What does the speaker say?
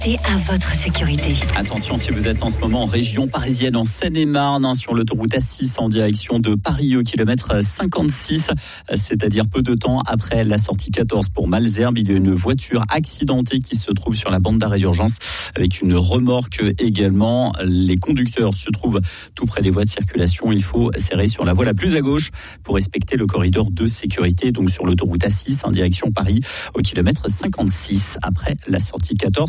Et à votre sécurité. Attention, si vous êtes en ce moment en région parisienne, en Seine-et-Marne, sur l'autoroute A6 en direction de Paris au kilomètre 56, c'est-à-dire peu de temps après la sortie 14 pour Malesherbes, il y a une voiture accidentée qui se trouve sur la bande d'arrêt d'urgence avec une remorque également. Les conducteurs se trouvent tout près des voies de circulation. Il faut serrer sur la voie la plus à gauche pour respecter le corridor de sécurité, donc sur l'autoroute A6 en direction Paris au kilomètre 56 après la sortie 14.